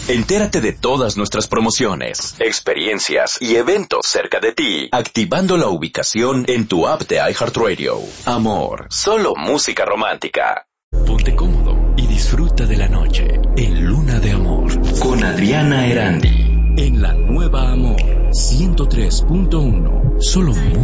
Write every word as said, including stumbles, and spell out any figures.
Entérate de todas nuestras promociones, experiencias y eventos cerca de ti, activando la ubicación en tu app de iHeartRadio. Amor, solo música romántica. Ponte cómodo y disfruta de la noche en Luna de Amor con Adriana Erandi. En la nueva Amor ciento tres punto uno. Solo